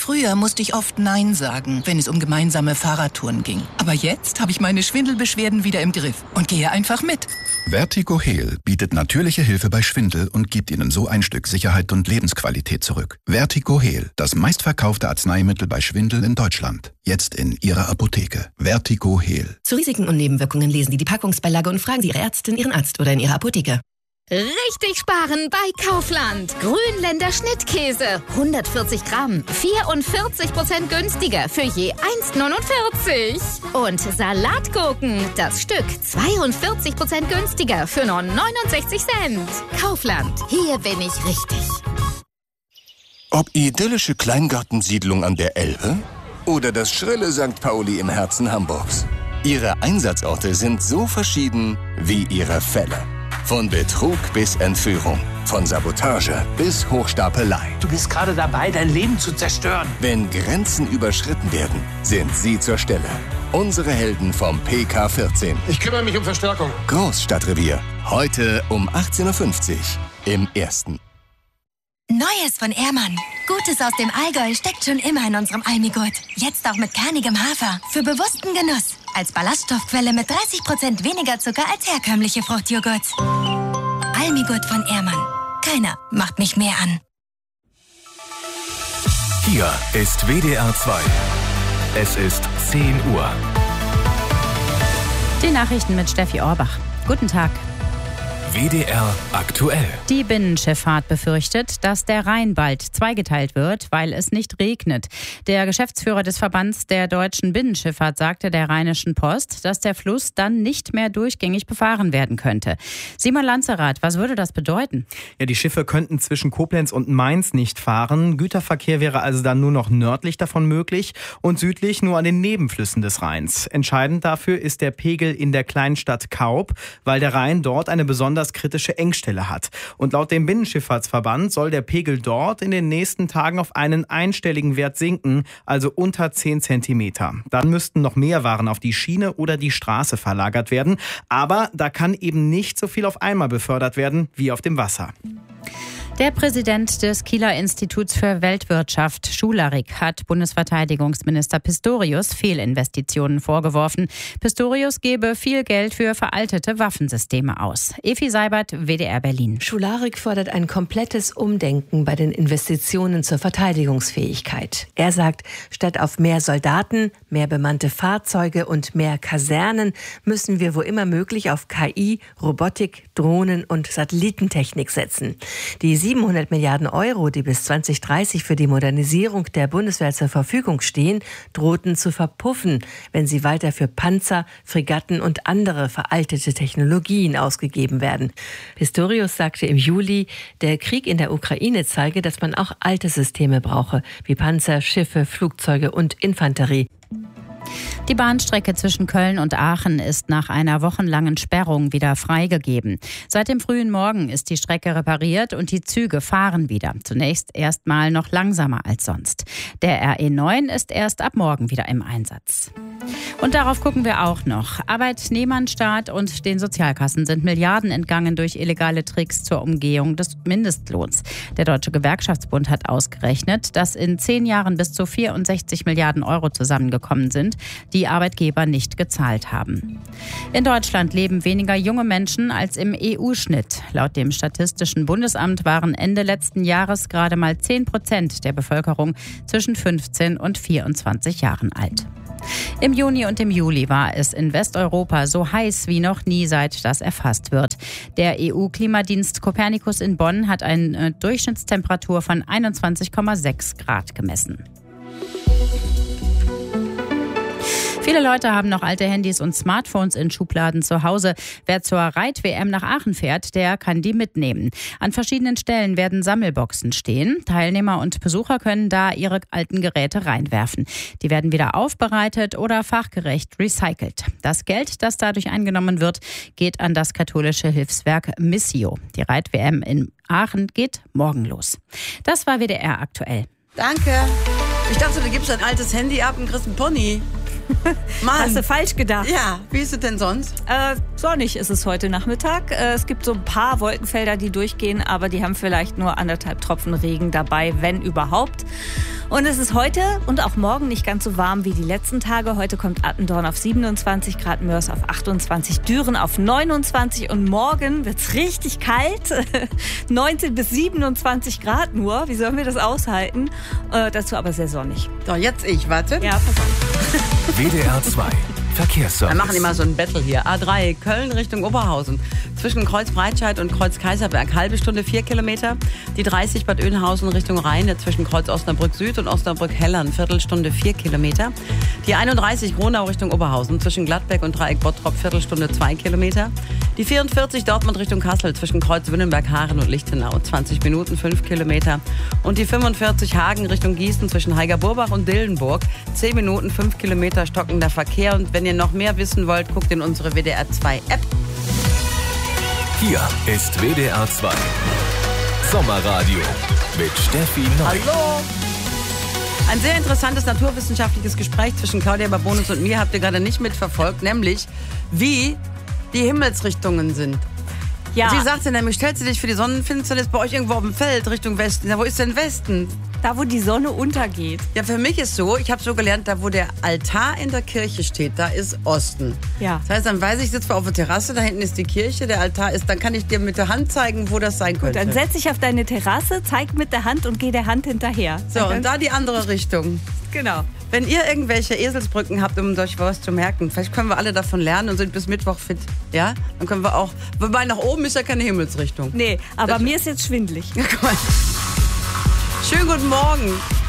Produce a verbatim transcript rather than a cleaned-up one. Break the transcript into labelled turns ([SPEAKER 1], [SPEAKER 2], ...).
[SPEAKER 1] Früher musste ich oft Nein sagen, wenn es um gemeinsame Fahrradtouren ging. Aber jetzt habe ich meine Schwindelbeschwerden wieder im Griff und gehe einfach mit.
[SPEAKER 2] Vertigo-Heal bietet natürliche Hilfe bei Schwindel und gibt Ihnen so ein Stück Sicherheit und Lebensqualität zurück. Vertigo-Heal, das meistverkaufte Arzneimittel bei Schwindel in Deutschland. Jetzt in Ihrer Apotheke. Vertigo-Heal.
[SPEAKER 3] Zu Risiken und Nebenwirkungen lesen Sie die Packungsbeilage und fragen Sie Ihre Ärztin, Ihren Arzt oder in Ihrer Apotheke.
[SPEAKER 4] Richtig sparen bei Kaufland. Grünländer Schnittkäse. hundertvierzig Gramm. vierundvierzig Prozent günstiger für je eins Komma neunundvierzig. Und Salatgurken. Das Stück zweiundvierzig Prozent günstiger für nur neunundsechzig Cent. Kaufland. Hier bin ich richtig.
[SPEAKER 5] Ob idyllische Kleingartensiedlung an der Elbe oder das schrille Sankt Pauli im Herzen Hamburgs. Ihre Einsatzorte sind so verschieden wie Ihre Fälle. Von Betrug bis Entführung, von Sabotage bis Hochstapelei.
[SPEAKER 6] Du bist gerade dabei, dein Leben zu zerstören.
[SPEAKER 5] Wenn Grenzen überschritten werden, sind Sie zur Stelle. Unsere Helden vom P K vierzehn.
[SPEAKER 6] Ich kümmere mich um Verstärkung.
[SPEAKER 5] Großstadtrevier. Heute um achtzehn Uhr fünfzig im Ersten.
[SPEAKER 7] Neues von Ehrmann. Gutes aus dem Allgäu steckt schon immer in unserem Almigurt. Jetzt auch mit kernigem Hafer. Für bewussten Genuss. Als Ballaststoffquelle mit dreißig Prozent weniger Zucker als herkömmliche Fruchtjoghurts. Almigurt von Ehrmann. Keiner macht mich mehr an.
[SPEAKER 8] Hier ist W D R zwei. Es ist zehn Uhr.
[SPEAKER 9] Die Nachrichten mit Steffi Orbach. Guten Tag.
[SPEAKER 8] W D R aktuell.
[SPEAKER 9] Die Binnenschifffahrt befürchtet, dass der Rhein bald zweigeteilt wird, weil es nicht regnet. Der Geschäftsführer des Verbands der deutschen Binnenschifffahrt sagte der Rheinischen Post, dass der Fluss dann nicht mehr durchgängig befahren werden könnte. Simon Lanzerath, was würde das bedeuten?
[SPEAKER 10] Ja, die Schiffe könnten zwischen Koblenz und Mainz nicht fahren. Güterverkehr wäre also dann nur noch nördlich davon möglich und südlich nur an den Nebenflüssen des Rheins. Entscheidend dafür ist der Pegel in der Kleinstadt Kaub, weil der Rhein dort eine besonders kritische Engstelle hat. Und laut dem Binnenschifffahrtsverband soll der Pegel dort in den nächsten Tagen auf einen einstelligen Wert sinken, also unter zehn Zentimeter. Dann müssten noch mehr Waren auf die Schiene oder die Straße verlagert werden. Aber da kann eben nicht so viel auf einmal befördert werden wie auf dem Wasser.
[SPEAKER 9] Der Präsident des Kieler Instituts für Weltwirtschaft, Schularik, hat Bundesverteidigungsminister Pistorius Fehlinvestitionen vorgeworfen. Pistorius gebe viel Geld für veraltete Waffensysteme aus. Efi Seibert, W D R Berlin.
[SPEAKER 11] Schularik fordert ein komplettes Umdenken bei den Investitionen zur Verteidigungsfähigkeit. Er sagt, statt auf mehr Soldaten, mehr bemannte Fahrzeuge und mehr Kasernen müssen wir wo immer möglich auf K I, Robotik, Drohnen und Satellitentechnik setzen. Die siebenhundert Milliarden Euro, die bis zwanzig dreißig für die Modernisierung der Bundeswehr zur Verfügung stehen, drohten zu verpuffen, wenn sie weiter für Panzer, Fregatten und andere veraltete Technologien ausgegeben werden. Pistorius sagte im Juli, der Krieg in der Ukraine zeige, dass man auch alte Systeme brauche, wie Panzer, Schiffe, Flugzeuge und Infanterie.
[SPEAKER 9] Die Bahnstrecke zwischen Köln und Aachen ist nach einer wochenlangen Sperrung wieder freigegeben. Seit dem frühen Morgen ist die Strecke repariert und die Züge fahren wieder. Zunächst erstmal noch langsamer als sonst. Der R E neun ist erst ab morgen wieder im Einsatz. Und darauf gucken wir auch noch. Arbeitnehmernstaat und den Sozialkassen sind Milliarden entgangen durch illegale Tricks zur Umgehung des Mindestlohns. Der Deutsche Gewerkschaftsbund hat ausgerechnet, dass in zehn Jahren bis zu vierundsechzig Milliarden Euro zusammengekommen sind, die Arbeitgeber nicht gezahlt haben. In Deutschland leben weniger junge Menschen als im E U-Schnitt. Laut dem Statistischen Bundesamt waren Ende letzten Jahres gerade mal zehn Prozent der Bevölkerung zwischen fünfzehn und vierundzwanzig Jahren alt. Im Juni und im Juli war es in Westeuropa so heiß wie noch nie, seit das erfasst wird. Der E U-Klimadienst Copernicus in Bonn hat eine Durchschnittstemperatur von einundzwanzig Komma sechs Grad gemessen. Viele Leute haben noch alte Handys und Smartphones in Schubladen zu Hause. Wer zur Reit-W M nach Aachen fährt, der kann die mitnehmen. An verschiedenen Stellen werden Sammelboxen stehen. Teilnehmer und Besucher können da ihre alten Geräte reinwerfen. Die werden wieder aufbereitet oder fachgerecht recycelt. Das Geld, das dadurch eingenommen wird, geht an das katholische Hilfswerk Missio. Die Reit-W M in Aachen geht morgen los. Das war W D R aktuell.
[SPEAKER 12] Danke. Ich dachte, du gibst ein altes Handy ab und kriegst einen Pony. Mann.
[SPEAKER 13] Hast du falsch gedacht.
[SPEAKER 12] Ja, wie ist es denn sonst?
[SPEAKER 13] Äh, sonnig ist es heute Nachmittag. Äh, es gibt so ein paar Wolkenfelder, die durchgehen, aber die haben vielleicht nur anderthalb Tropfen Regen dabei, wenn überhaupt. Und es ist heute und auch morgen nicht ganz so warm wie die letzten Tage. Heute kommt Attendorn auf siebenundzwanzig Grad, Mörs auf achtundzwanzig, Düren auf neunundzwanzig und morgen wird's richtig kalt. neunzehn bis siebenundzwanzig Grad nur. Wie sollen wir das aushalten? Äh, dazu aber sehr sonnig.
[SPEAKER 12] So, jetzt ich, warte.
[SPEAKER 13] Ja, pass auf.
[SPEAKER 8] W D R zwei Verkehrsservice.
[SPEAKER 12] Wir machen immer so ein Battle hier. A drei, Köln Richtung Oberhausen. Zwischen Kreuz Breitscheid und Kreuz Kaiserberg. Halbe Stunde, vier Kilometer. Die dreißig Bad Oeynhausen Richtung Rhein. Zwischen Kreuz Osnabrück Süd und Osnabrück Hellern. Viertelstunde, vier Kilometer. Die einunddreißig Gronau Richtung Oberhausen. Zwischen Gladbeck und Dreieck Bottrop. Viertelstunde, zwei Kilometer. Die vierundvierzig Dortmund Richtung Kassel. Zwischen Kreuz Wünnenberg, Haaren und Lichtenau. zwanzig Minuten, fünf Kilometer. Und die fünfundvierzig Hagen Richtung Gießen. Zwischen Heiger-Burbach und Dillenburg. zehn Minuten, fünf Kilometer stockender Verkehr. Und wenn ihr noch mehr wissen wollt, guckt in unsere W D R zwei App.
[SPEAKER 8] Hier ist W D R zwei Sommerradio mit Steffi Neu.
[SPEAKER 12] Hallo! Ein sehr interessantes naturwissenschaftliches Gespräch zwischen Claudia Babonus und mir habt ihr gerade nicht mitverfolgt, nämlich wie die Himmelsrichtungen sind.
[SPEAKER 13] Ja.
[SPEAKER 12] Sie sagte nämlich, stellst du dich für die Sonnenfinsternis bei euch irgendwo auf dem Feld Richtung Westen? Ja, wo ist denn Westen?
[SPEAKER 13] Da, wo die Sonne untergeht.
[SPEAKER 12] Ja, für mich ist so, ich habe so gelernt, da wo der Altar in der Kirche steht, da ist Osten.
[SPEAKER 13] Ja.
[SPEAKER 12] Das heißt, dann weiß ich, ich sitze auf der Terrasse, da hinten ist die Kirche, der Altar ist, dann kann ich dir mit der Hand zeigen, wo das sein könnte.
[SPEAKER 13] Dann setz dich auf deine Terrasse, zeig mit der Hand und geh der Hand hinterher.
[SPEAKER 12] So, und da die andere Richtung.
[SPEAKER 13] Genau.
[SPEAKER 12] Wenn ihr irgendwelche Eselsbrücken habt, um euch was zu merken, vielleicht können wir alle davon lernen und sind bis Mittwoch fit. Ja? Dann können wir auch, wobei nach oben ist ja keine Himmelsrichtung.
[SPEAKER 13] Nee, aber
[SPEAKER 12] das
[SPEAKER 13] mir ist jetzt schwindelig.
[SPEAKER 12] Schönen guten Morgen.